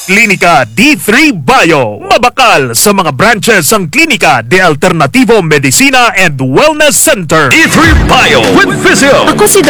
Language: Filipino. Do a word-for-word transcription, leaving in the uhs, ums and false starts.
Klinika D three Bio. Mabakal sa mga branches ang Klinika de Alternativo Medicina and Wellness Center. D three Bio with Physio. Ako si